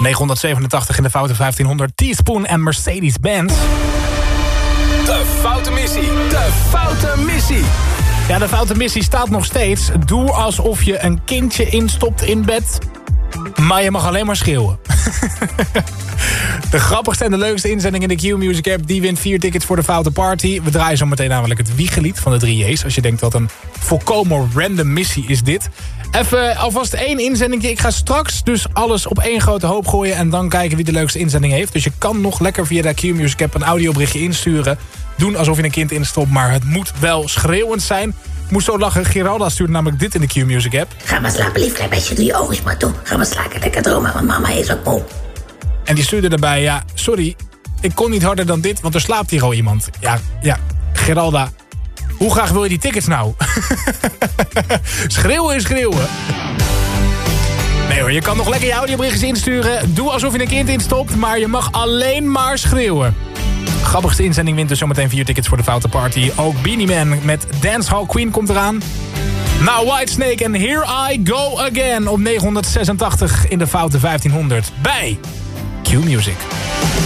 987 in de foute 1500. Teaspoon en Mercedes-Benz. De foute missie. De foute missie. Ja, de foute missie staat nog steeds. Doe alsof je een kindje instopt in bed. Maar je mag alleen maar schreeuwen. De grappigste en de leukste inzending in de Q-Music app... die wint 4 tickets voor de Foute Party. We draaien zo meteen namelijk het wiegelied van de 3 J's. Als je denkt wat een volkomen random missie is dit. Even alvast 1 inzending. Ik ga straks dus alles op 1 grote hoop gooien... en dan kijken wie de leukste inzending heeft. Dus je kan nog lekker via de Q-Music app een audioberichtje insturen. Doen alsof je een kind instopt, maar het moet wel schreeuwend zijn. Ik moest zo lachen. Geralda stuurt namelijk dit in de Q-Music app. Ga maar slapen, lief klein meisje. Doe je ogen maar toe. Ga maar slapen, lekker dromen, want mama is ook moe. En die stuurde erbij, ja, sorry, ik kon niet harder dan dit, want er slaapt hier al iemand. Ja, Geralda, hoe graag wil je die tickets nou? Schreeuwen is schreeuwen. Nee hoor, je kan nog lekker je audioberichtjes insturen. Doe alsof je een kind instopt, maar je mag alleen maar schreeuwen. Grappigste inzending wint dus zometeen 4 tickets voor de Foute Party. Ook Beanie Man met Dancehall Queen komt eraan. Nou, Whitesnake en Here I Go Again op 986 in de foute 1500 bij Q-Music.